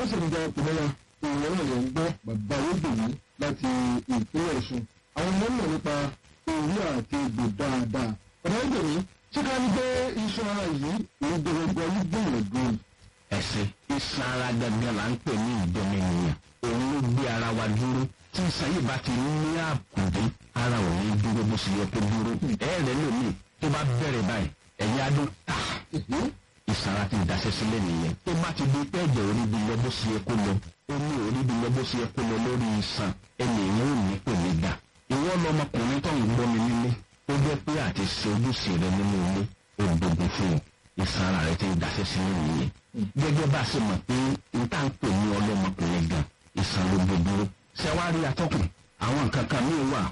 wọ́n sì ń jẹ ọkùnrin wa ìwọ̀n náà lè ń gbọ́ bàbá Oyèdèmí láti ìpínlẹ̀ Ọ̀ṣun àwọn ọmọ mọ̀ nípa orí àti egbò dáadáa bàbá Oyèdèmí ṣé ká ní pé iṣan ara yìí òun gbogbo gbìyànjú. ẹ̀sìn iṣan ara gangan là ń pè ní ìdọ́mẹnìyàn òun ló gbé ara wa dúró tí iṣan yìí bá ti ní àkùdé ara ò ní dúró bó ṣe yẹ kó dúró ẹ̀rẹ̀ lómi tó bá bẹ̀rẹ̀ báyìí ẹ̀yìn adùn ta iṣan ara ti daṣẹ́ sílẹ̀ nìyẹn tó bá ti di pé ẹ̀jẹ̀ orí bí lọ bó ṣe yẹ kó lọ omi orí bí lọ bó ṣe yẹ kó lọ lórí iṣan ènìyàn ò ní kò ní gbà ìwọ lọmọkùnrin tó ń gbọ́ mi nílé tó jẹ́ pé àti ṣe ojúṣe rẹ nínú ilé ògbógun fún ọ iṣan ara rẹ ti daṣẹ́ sílẹ̀ nìyẹn gẹ́gẹ́ bá a ṣe mọ̀ pé níta ń pè ní ọlọ́mọkùnrin gan iṣan ló gbé dúró ṣẹ́wárí atọ́kùn àwọn nǹkan kan míì wà